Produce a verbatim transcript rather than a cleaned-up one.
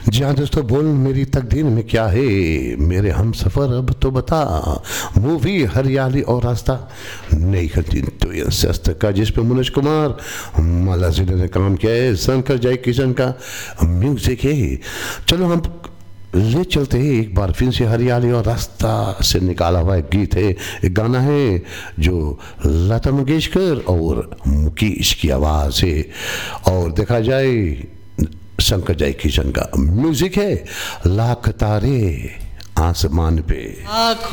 जी हाँ दोस्तों, बोल मेरी तकदीर में क्या है, मेरे हम सफ़र अब तो बता। मूवी हरियाली और रास्ता, नई खतीन तो ये सस्त का जिस पे मनोज कुमार माला जिले ने काम किया है, शंकर जय किशन का म्यूजिक है। चलो हम ले चलते हैं एक बार फिर से हरियाली और रास्ता से निकाला हुआ एक गीत है, एक गाना है जो लता मंगेशकर और मुकेश की आवाज़ है, और देखा जाए शंकर जय किशन का म्यूजिक है। लाख तारे आसमान पे।